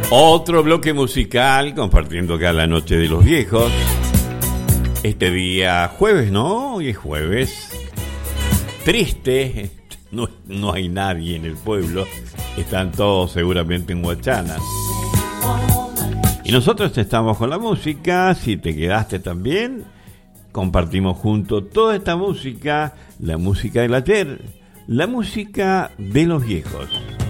Otro bloque musical compartiendo acá la noche de los viejos. Este día jueves, ¿no? Hoy es jueves. Triste, no hay nadie en el pueblo. Están todos seguramente en Huachana. Y nosotros estamos con la música. Si te quedaste también, compartimos juntos toda esta música. La música del ayer, la música de los viejos.